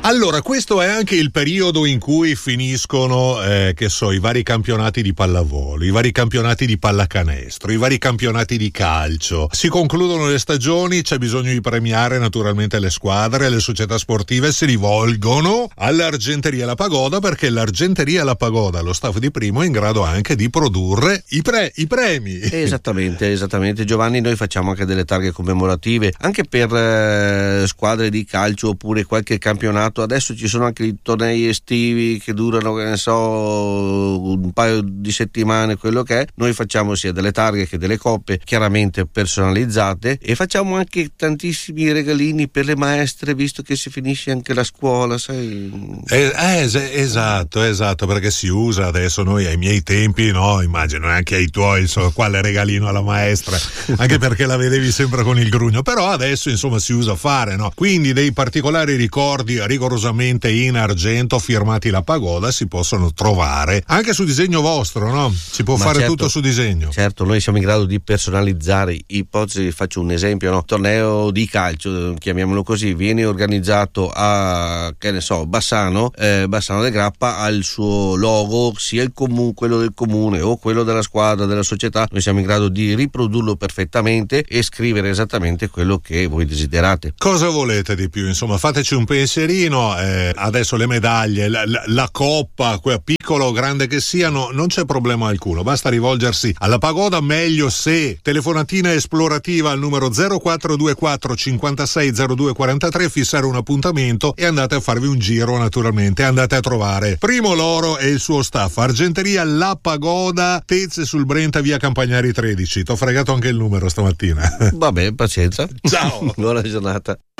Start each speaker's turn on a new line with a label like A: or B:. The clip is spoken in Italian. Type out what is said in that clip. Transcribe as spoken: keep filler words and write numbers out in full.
A: Allora, questo è anche il periodo in cui finiscono, eh, che so, i vari campionati di pallavolo, i vari campionati di pallacanestro, i vari campionati di calcio. Si concludono le stagioni, c'è bisogno di premiare naturalmente le squadre, le società sportive si rivolgono all'Argenteria La Pagoda, perché l'Argenteria La Pagoda, lo staff di Primo, è in grado anche di produrre i, pre- i premi.
B: Esattamente, esattamente. Giovanni, noi facciamo anche delle targhe commemorative, anche per eh, squadre di calcio oppure qualche campionato. Adesso ci sono anche i tornei estivi che durano, che ne so, un paio di settimane, quello che è. Noi facciamo sia delle targhe che delle coppe, chiaramente personalizzate, e facciamo anche tantissimi regalini per le maestre, visto che si finisce anche la scuola, sai.
A: Eh, eh, esatto, esatto, perché si usa adesso. Noi ai miei tempi, no, immagino anche ai tuoi, insomma, quale regalino alla maestra, anche perché la vedevi sempre con il grugno, però adesso insomma si usa fare, no? Quindi dei particolari ricordi rigorosamente in argento firmati La Pagoda si possono trovare anche su disegno vostro, no? Si può
B: Ma
A: fare
B: certo,
A: tutto su disegno.
B: Certo, noi siamo in grado di personalizzare. Ipotesi, faccio un esempio, no? Torneo di calcio, chiamiamolo così, viene organizzato a, che ne so, Bassano, eh, Bassano del Grappa ha il suo logo, sia il comune, quello del comune o quello della squadra, della società. Noi siamo in grado di riprodurlo perfettamente e scrivere esattamente quello che voi desiderate.
A: Cosa volete di più? Insomma, fateci un pensierino. Eh, adesso le medaglie, la, la, la coppa, quella piccolo o grande che siano, non c'è problema alcuno, basta rivolgersi alla Pagoda, meglio se telefonatina esplorativa al numero zero quattro due quattro cinquantasei zero due quarantatré, fissare un appuntamento e andate a farvi un giro, naturalmente andate a trovare Primo Loro e il suo staff. Argenteria La Pagoda, Tezze sul Brenta, via Campagnari tredici. T'ho fregato anche il numero stamattina.
B: Vabbè, pazienza.
A: Ciao.
B: Buona giornata.